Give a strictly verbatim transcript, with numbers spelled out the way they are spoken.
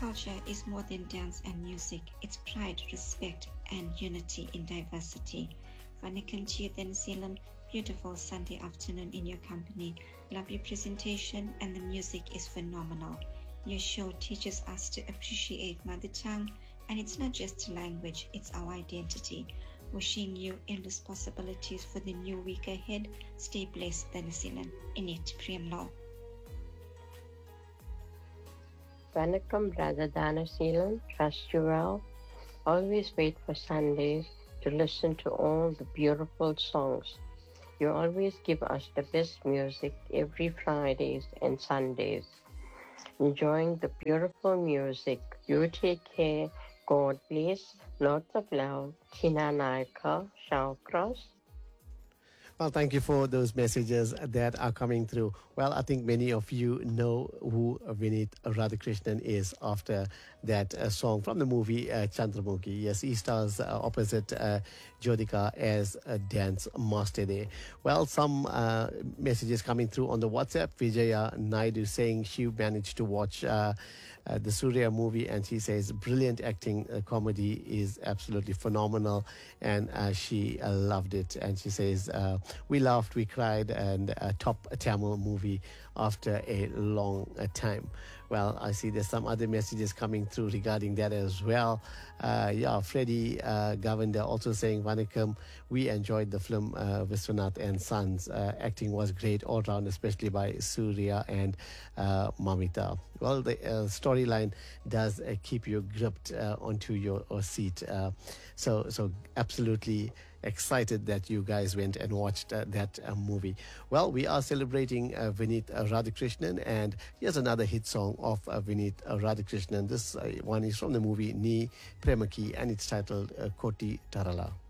culture is more than dance and music. It's pride, respect, and unity in diversity. Vanakkam to you, New Zealand. Beautiful Sunday afternoon in your company. Love your presentation, and the music is phenomenal. Your show teaches us to appreciate mother tongue, and it's not just a language, it's our identity. Wishing you endless possibilities for the new week ahead. Stay blessed, New Zealand. Init Priyamlal. Vanakkam, Brother Dhanasheelan. Trust you well. Always wait for Sundays to listen to all the beautiful songs. You always give us the best music every Fridays and Sundays. Enjoying the beautiful music. You take care. God bless. Lots of love. Tina Naika, Shawcross. Well, thank you for those messages that are coming through. Well, I think many of you know who Vineet Radhakrishnan is after that uh, song from the movie uh, Chandramukhi. Yes, he stars uh, opposite uh, Jyotika as a dance master there. Well, some uh, messages coming through on the WhatsApp. Vijaya Naidu saying she managed to watch uh, uh, the Surya movie, and she says brilliant acting, uh, comedy is absolutely phenomenal, and uh, she uh, loved it. And she says uh, we laughed, we cried, and a top Tamil movie after a long uh, time. Well, I see there's some other messages coming through regarding that as well. Uh, yeah, Freddie uh, Govender also saying, Vanakkam, we enjoyed the film uh, Viswanath and Sons. Uh, acting was great all round, especially by Surya and uh, Mamita. Well, the uh, storyline does uh, keep you gripped uh, onto your, your seat. Uh, so, so absolutely excited that you guys went and watched uh, that uh, movie. Well, we are celebrating uh, Vineet uh, Radhakrishnan, and here's another hit song of uh, Vineet uh, Radhakrishnan. This uh, one is from the movie Ni Premaki, and it's titled uh, Koti Tarala.